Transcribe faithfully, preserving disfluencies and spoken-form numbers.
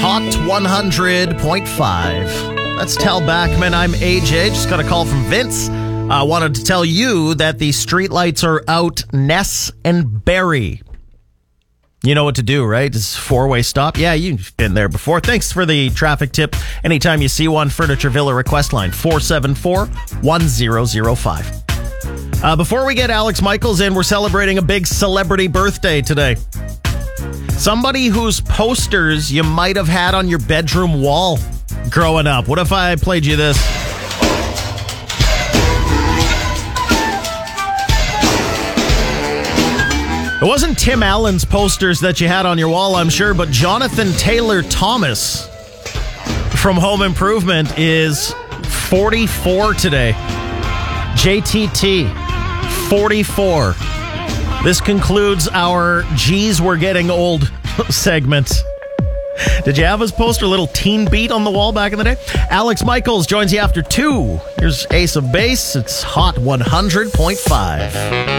Hot one hundred point five. That's Tell Backman. I'm A J. Just got a call from Vince. I uh, wanted to tell you that the streetlights are out Ness and Barrie. You know what to do, right? It's a four-way stop. Yeah, you've been there before. Thanks for the traffic tip. Anytime you see one, Furniture Villa request line, four seven four, one zero zero five. Uh, before we get Alex Michaels in, we're celebrating a big celebrity birthday today. Somebody whose posters you might have had on your bedroom wall growing up. What if I played you this? It wasn't Tim Allen's posters that you had on your wall, I'm sure, but Jonathan Taylor Thomas from Home Improvement is forty-four today. J T T, forty-four. This concludes our Geez, We're Getting Old segment. Did you have his poster, a little teen beat on the wall back in the day? Alex Michaels joins you after two. Here's Ace of Base. It's Hot one hundred point five.